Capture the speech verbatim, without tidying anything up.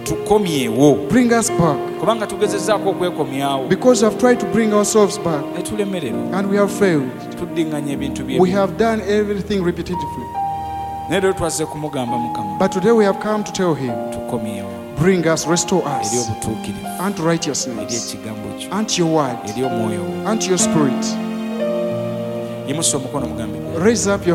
tukomyewo Bring us back. kubanga tugezezzaako okwekomyawo Because we have tried to bring ourselves back ne tulemererwa and we have failed. tuddiŋŋanya ebintu We bye have done everything repetitively. naye leero twazze kumugamba Mukama But today we have come to tell him, tukomyewo bring us, restore eri us obutuukirivu unto eri righteousness, ekigambo kyo unto your word, eri omwoyo wo unto your spirit. yimusa omukono mugambe Raise up your